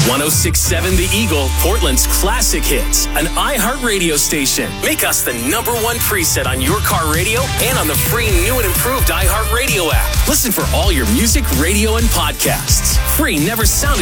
1067 The Eagle, Portland's classic hits, an iHeartRadio station. Make us the number one preset on your car radio and on the free new and improved iHeartRadio app. Listen for all your music, radio, and podcasts. Free never sounded